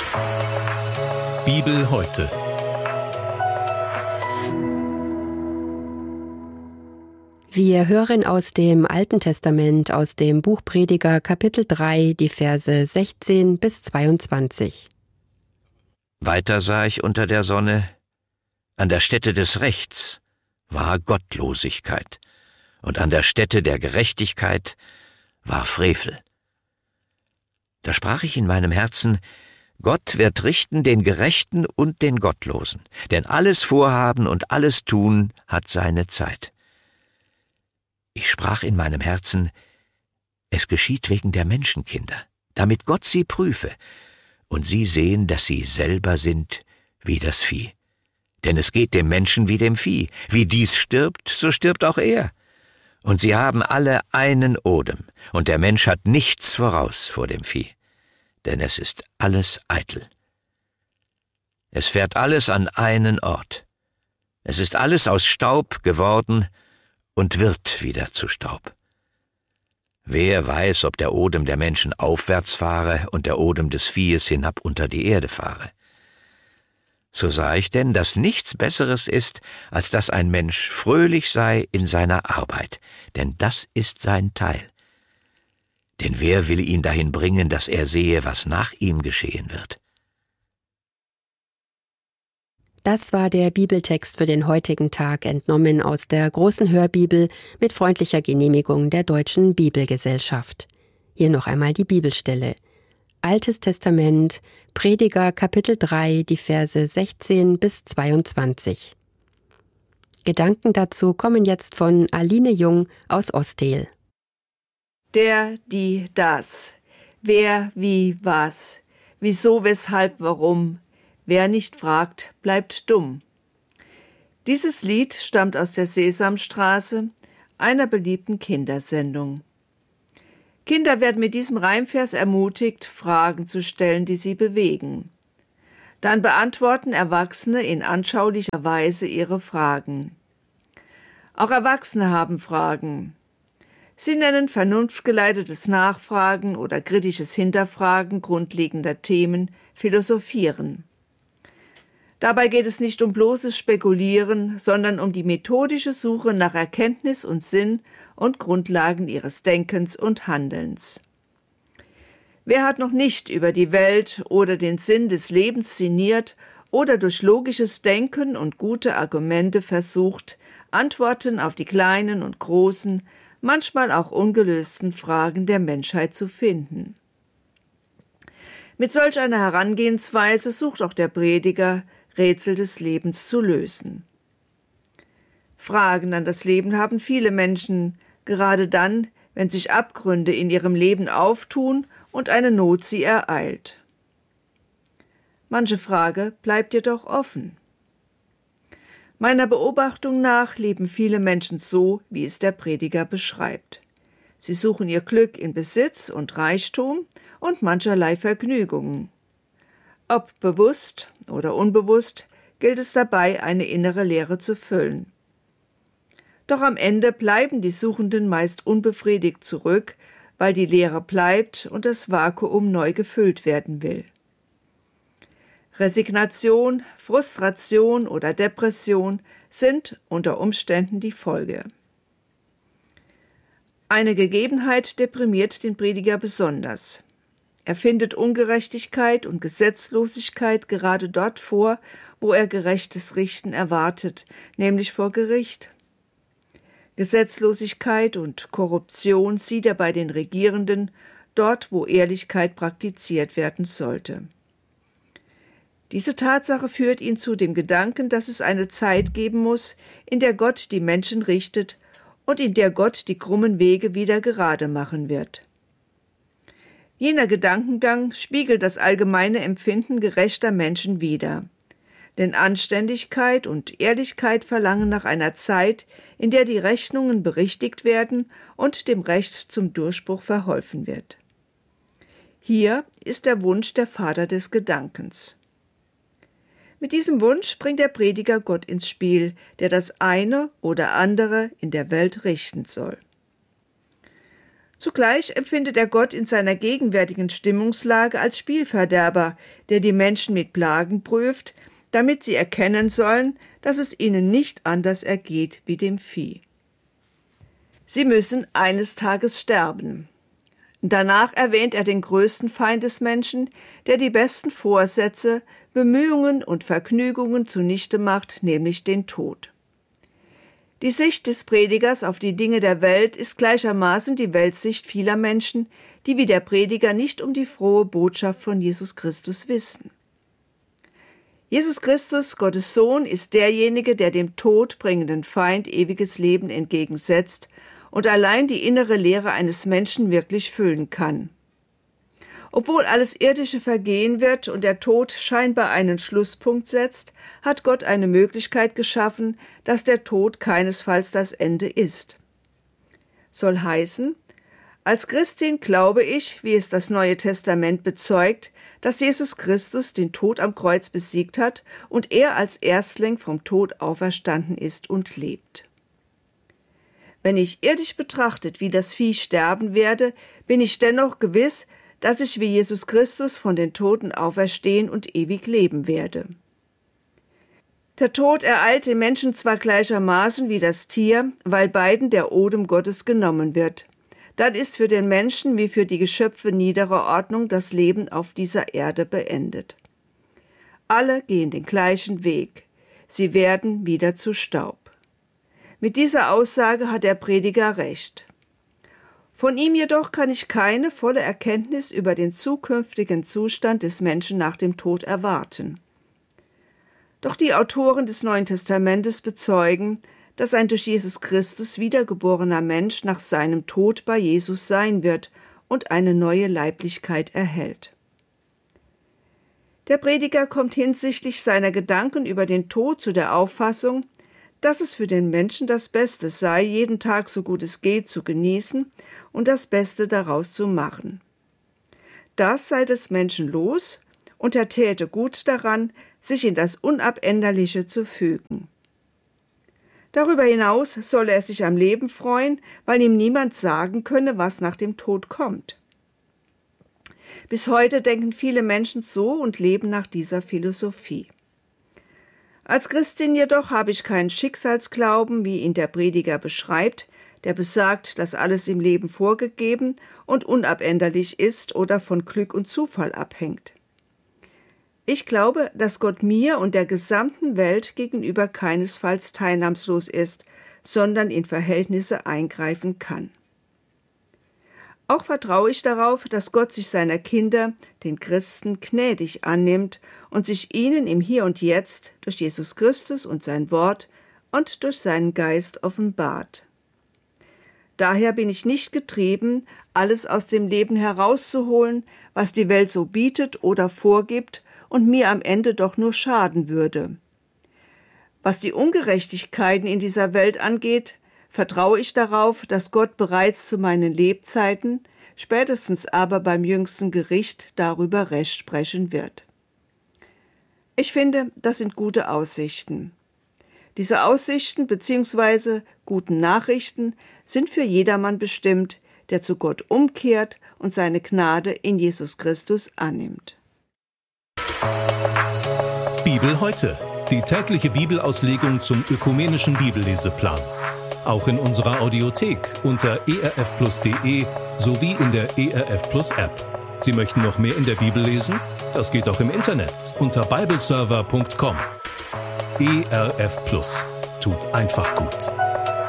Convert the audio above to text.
Bibel heute. Wir hören aus dem Alten Testament, aus dem Buch Prediger, Kapitel 3, die Verse 16 bis 22. Weiter sah ich unter der Sonne, an der Stätte des Rechts war Gottlosigkeit, und an der Stätte der Gerechtigkeit war Frevel. Da sprach ich in meinem Herzen: Gott wird richten den Gerechten und den Gottlosen, denn alles Vorhaben und alles Tun hat seine Zeit. Ich sprach in meinem Herzen: Es geschieht wegen der Menschenkinder, damit Gott sie prüfe und sie sehen, dass sie selber sind wie das Vieh. Denn es geht dem Menschen wie dem Vieh. Wie dies stirbt, so stirbt auch er. Und sie haben alle einen Odem, und der Mensch hat nichts voraus vor dem Vieh. Denn es ist alles eitel. Es fährt alles an einen Ort. Es ist alles aus Staub geworden und wird wieder zu Staub. Wer weiß, ob der Odem der Menschen aufwärts fahre und der Odem des Viehes hinab unter die Erde fahre. So sah ich denn, dass nichts Besseres ist, als dass ein Mensch fröhlich sei in seiner Arbeit, denn das ist sein Teil. Denn wer will ihn dahin bringen, dass er sehe, was nach ihm geschehen wird? Das war der Bibeltext für den heutigen Tag, entnommen aus der großen Hörbibel mit freundlicher Genehmigung der Deutschen Bibelgesellschaft. Hier noch einmal die Bibelstelle. Altes Testament, Prediger, Kapitel 3, die Verse 16 bis 22. Gedanken dazu kommen jetzt von Aline Jung aus Osthel. Der, die, das. Wer, wie, was. Wieso, weshalb, warum. Wer nicht fragt, bleibt dumm. Dieses Lied stammt aus der Sesamstraße, einer beliebten Kindersendung. Kinder werden mit diesem Reimvers ermutigt, Fragen zu stellen, die sie bewegen. Dann beantworten Erwachsene in anschaulicher Weise ihre Fragen. Auch Erwachsene haben Fragen. Sie nennen vernunftgeleitetes Nachfragen oder kritisches Hinterfragen grundlegender Themen Philosophieren. Dabei geht es nicht um bloßes Spekulieren, sondern um die methodische Suche nach Erkenntnis und Sinn und Grundlagen ihres Denkens und Handelns. Wer hat noch nicht über die Welt oder den Sinn des Lebens sinniert oder durch logisches Denken und gute Argumente versucht, Antworten auf die kleinen und großen, manchmal auch ungelösten Fragen der Menschheit zu finden? Mit solch einer Herangehensweise sucht auch der Prediger, Rätsel des Lebens zu lösen. Fragen an das Leben haben viele Menschen, gerade dann, wenn sich Abgründe in ihrem Leben auftun und eine Not sie ereilt. Manche Frage bleibt jedoch offen. Meiner Beobachtung nach leben viele Menschen so, wie es der Prediger beschreibt. Sie suchen ihr Glück in Besitz und Reichtum und mancherlei Vergnügungen. Ob bewusst oder unbewusst, gilt es dabei, eine innere Leere zu füllen. Doch am Ende bleiben die Suchenden meist unbefriedigt zurück, weil die Leere bleibt und das Vakuum neu gefüllt werden will. Resignation, Frustration oder Depression sind unter Umständen die Folge. Eine Gegebenheit deprimiert den Prediger besonders. Er findet Ungerechtigkeit und Gesetzlosigkeit gerade dort vor, wo er gerechtes Richten erwartet, nämlich vor Gericht. Gesetzlosigkeit und Korruption sieht er bei den Regierenden, dort, wo Ehrlichkeit praktiziert werden sollte. Diese Tatsache führt ihn zu dem Gedanken, dass es eine Zeit geben muss, in der Gott die Menschen richtet und in der Gott die krummen Wege wieder gerade machen wird. Jener Gedankengang spiegelt das allgemeine Empfinden gerechter Menschen wider. Denn Anständigkeit und Ehrlichkeit verlangen nach einer Zeit, in der die Rechnungen berichtigt werden und dem Recht zum Durchbruch verholfen wird. Hier ist der Wunsch der Vater des Gedankens. Mit diesem Wunsch bringt der Prediger Gott ins Spiel, der das eine oder andere in der Welt richten soll. Zugleich empfindet er Gott in seiner gegenwärtigen Stimmungslage als Spielverderber, der die Menschen mit Plagen prüft, damit sie erkennen sollen, dass es ihnen nicht anders ergeht wie dem Vieh. Sie müssen eines Tages sterben. Danach erwähnt er den größten Feind des Menschen, der die besten Vorsätze, Bemühungen und Vergnügungen zunichte macht, nämlich den Tod. Die Sicht des Predigers auf die Dinge der Welt ist gleichermaßen die Weltsicht vieler Menschen, die wie der Prediger nicht um die frohe Botschaft von Jesus Christus wissen. Jesus Christus, Gottes Sohn, ist derjenige, der dem todbringenden Feind ewiges Leben entgegensetzt und allein die innere Leere eines Menschen wirklich füllen kann. Obwohl alles Irdische vergehen wird und der Tod scheinbar einen Schlusspunkt setzt, hat Gott eine Möglichkeit geschaffen, dass der Tod keinesfalls das Ende ist. Soll heißen, als Christin glaube ich, wie es das Neue Testament bezeugt, dass Jesus Christus den Tod am Kreuz besiegt hat und er als Erstling vom Tod auferstanden ist und lebt. Wenn ich irdisch betrachtet wie das Vieh sterben werde, bin ich dennoch gewiss, dass ich wie Jesus Christus von den Toten auferstehen und ewig leben werde. Der Tod ereilt den Menschen zwar gleichermaßen wie das Tier, weil beiden der Odem Gottes genommen wird. Dann ist für den Menschen wie für die Geschöpfe niederer Ordnung das Leben auf dieser Erde beendet. Alle gehen den gleichen Weg. Sie werden wieder zu Staub. Mit dieser Aussage hat der Prediger recht. Von ihm jedoch kann ich keine volle Erkenntnis über den zukünftigen Zustand des Menschen nach dem Tod erwarten. Doch die Autoren des Neuen Testamentes bezeugen, dass ein durch Jesus Christus wiedergeborener Mensch nach seinem Tod bei Jesus sein wird und eine neue Leiblichkeit erhält. Der Prediger kommt hinsichtlich seiner Gedanken über den Tod zu der Auffassung, dass es für den Menschen das Beste sei, jeden Tag so gut es geht zu genießen und das Beste daraus zu machen. Das sei des Menschen los und er täte gut daran, sich in das Unabänderliche zu fügen. Darüber hinaus solle er sich am Leben freuen, weil ihm niemand sagen könne, was nach dem Tod kommt. Bis heute denken viele Menschen so und leben nach dieser Philosophie. Als Christin jedoch habe ich keinen Schicksalsglauben, wie ihn der Prediger beschreibt, der besagt, dass alles im Leben vorgegeben und unabänderlich ist oder von Glück und Zufall abhängt. Ich glaube, dass Gott mir und der gesamten Welt gegenüber keinesfalls teilnahmslos ist, sondern in Verhältnisse eingreifen kann. Auch vertraue ich darauf, dass Gott sich seiner Kinder, den Christen, gnädig annimmt und sich ihnen im Hier und Jetzt durch Jesus Christus und sein Wort und durch seinen Geist offenbart. Daher bin ich nicht getrieben, alles aus dem Leben herauszuholen, was die Welt so bietet oder vorgibt und mir am Ende doch nur schaden würde. Was die Ungerechtigkeiten in dieser Welt angeht, vertraue ich darauf, dass Gott bereits zu meinen Lebzeiten, spätestens aber beim jüngsten Gericht, darüber Recht sprechen wird. Ich finde, das sind gute Aussichten. Diese Aussichten bzw. guten Nachrichten sind für jedermann bestimmt, der zu Gott umkehrt und seine Gnade in Jesus Christus annimmt. Bibel heute, die tägliche Bibelauslegung zum ökumenischen Bibelleseplan. Auch in unserer Audiothek unter erfplus.de sowie in der ERF Plus App. Sie möchten noch mehr in der Bibel lesen? Das geht auch im Internet unter bibleserver.com. ERF Plus tut einfach gut.